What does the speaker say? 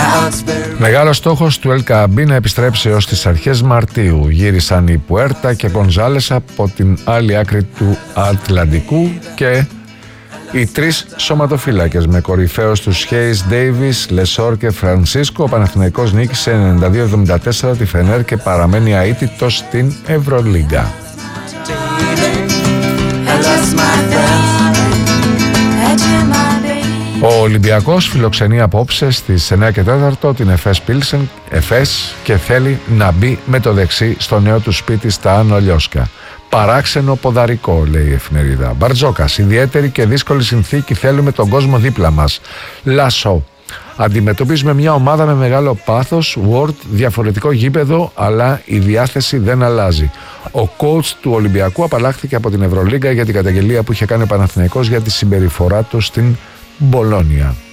Μεγάλος στόχος του El-Kaabi να επιστρέψει ως τις αρχές Μαρτίου. Γύρισαν οι Πουέρτα και Γκονζάλες από την άλλη άκρη του Ατλαντικού και οι τρεις σωματοφύλακες με κορυφαίους τους Χέις, Ντέιβις, Λεσόρ και Φρανσίσκο. Ο Παναθηναϊκός νίκησε 92-74 τη Φενέρ και παραμένει αίτητος στην Ευρωλίγκα. Ο Ολυμπιακός φιλοξενεί απόψε στις 9 και 4 την Εφές Πίλσεν και θέλει να μπει με το δεξί στο νέο του σπίτι στα Άνω Λιώσκα. Παράξενο ποδαρικό, λέει η εφημερίδα. Μπαρτζόκας, ιδιαίτερη και δύσκολη συνθήκη, θέλουμε τον κόσμο δίπλα μας. Λάσο. Αντιμετωπίζουμε μια ομάδα με μεγάλο πάθος, Word, διαφορετικό γήπεδο, αλλά η διάθεση δεν αλλάζει. Ο coach του Ολυμπιακού απαλλάχθηκε από την Ευρωλίγκα για την καταγγελία που είχε κάνει ο Παναθηναϊκός για τη συμπεριφορά του στην Μπολόνια.